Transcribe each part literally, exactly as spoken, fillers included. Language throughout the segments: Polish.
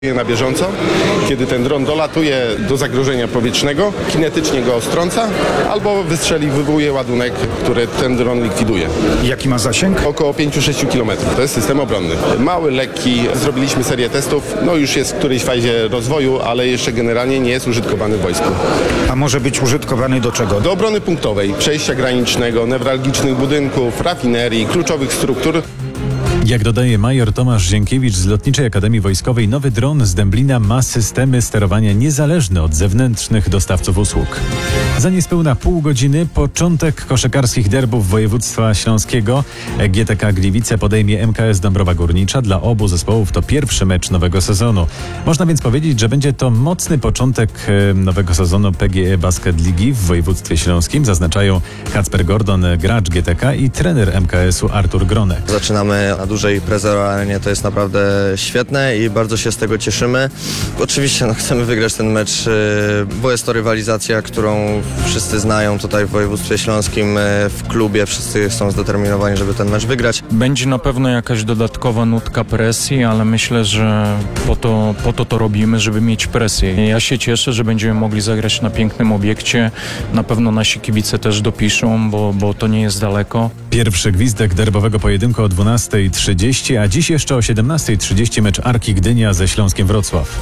Na bieżąco, kiedy ten dron dolatuje do zagrożenia powietrznego, kinetycznie go strąca albo wystrzeli, wywołuje ładunek, który ten dron likwiduje. Jaki ma zasięg? Około pięć do sześciu kilometrów. To jest system obronny. Mały, lekki, zrobiliśmy serię testów, no już jest w którejś fazie rozwoju, ale jeszcze generalnie nie jest użytkowany w wojsku. A może być użytkowany do czego? Do obrony punktowej, przejścia granicznego, newralgicznych budynków, rafinerii, kluczowych struktur. Jak dodaje major Tomasz Zienkiewicz z Lotniczej Akademii Wojskowej, nowy dron z Dęblina ma systemy sterowania niezależne od zewnętrznych dostawców usług. Za niespełna pół godziny początek koszykarskich derbów województwa śląskiego. G T K Gliwice podejmie M K S Dąbrowa Górnicza. Dla obu zespołów to pierwszy mecz nowego sezonu. Można więc powiedzieć, że będzie to mocny początek nowego sezonu P G E Basket Ligi w województwie śląskim, zaznaczają Kacper Gordon, gracz G T K, i trener M K S u Artur Gronek. Zaczynamy na dużej Prezero Arenie, to jest naprawdę świetne i bardzo się z tego cieszymy. Oczywiście no, chcemy wygrać ten mecz, bo jest to rywalizacja, którą wszyscy znają tutaj w województwie śląskim, w klubie, wszyscy są zdeterminowani, żeby ten mecz wygrać. Będzie na pewno jakaś dodatkowa nutka presji, ale myślę, że po to, po to to robimy, żeby mieć presję. Ja się cieszę, że będziemy mogli zagrać na pięknym obiekcie. Na pewno nasi kibice też dopiszą, bo, bo to nie jest daleko. Pierwszy gwizdek derbowego pojedynku o dwunasta trzydzieści, a dziś jeszcze o siedemnasta trzydzieści mecz Arki Gdynia ze Śląskiem Wrocław.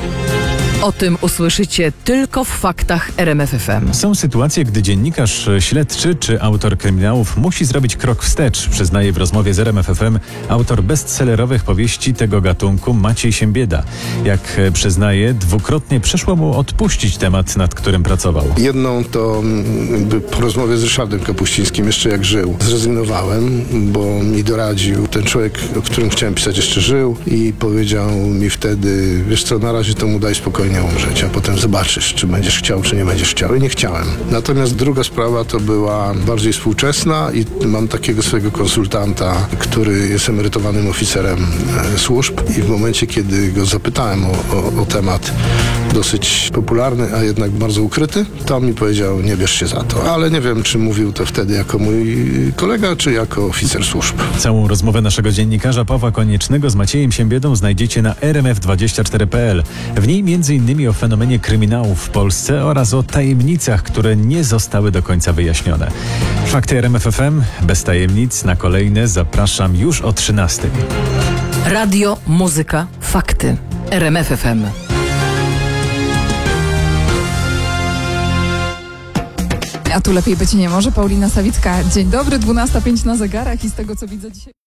O tym usłyszycie tylko w faktach R M F F M. Są sytuacje, gdy dziennikarz śledczy czy autor kryminałów musi zrobić krok wstecz, przyznaje w rozmowie z R M F F M autor bestsellerowych powieści tego gatunku Maciej Siembieda. Jak przyznaje, dwukrotnie przyszło mu odpuścić temat, nad którym pracował. Jedną to jakby po rozmowie z Ryszardem Kapuścińskim, jeszcze jak żył, zrezygnowałem, bo mi doradził. Ten człowiek, o którym chciałem pisać, jeszcze żył i powiedział mi wtedy, wiesz co, na razie to mu daj spokojnie umrzeć, a potem zobaczysz, czy będziesz chciał, czy nie będziesz chciał. I nie chciałem. Natomiast druga sprawa to była bardziej współczesna i mam takiego swojego konsultanta, który jest emerytowanym oficerem e, służb i w momencie, kiedy go zapytałem o, o, o temat dosyć popularny, a jednak bardzo ukryty, to on mi powiedział, nie bierz się za to. Ale nie wiem, czy mówił to wtedy jako mój kolega, czy jako oficer służb. Całą rozmowę naszego dziennikarza Pawła Koniecznego z Maciejem Siembiedą znajdziecie na r m f dwadzieścia cztery kropka p l. W niej między innymi o fenomenie kryminałów w Polsce oraz o tajemnicach, które nie zostały do końca wyjaśnione. Fakty R M F F M bez tajemnic. Na kolejne zapraszam już o trzynastej. Radio, muzyka, fakty. R M F F M. A tu lepiej być nie może. Paulina Sawicka. Dzień dobry, dwunasta pięć na zegarach i z tego co widzę dzisiaj...